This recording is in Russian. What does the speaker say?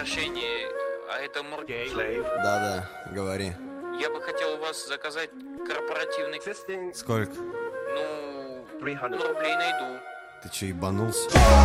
прощения, а это Мургей. Да-да, говори. Я бы хотел у вас заказать корпоративный... Сколько? Ну, рублей найду. Ты че, ебанулся?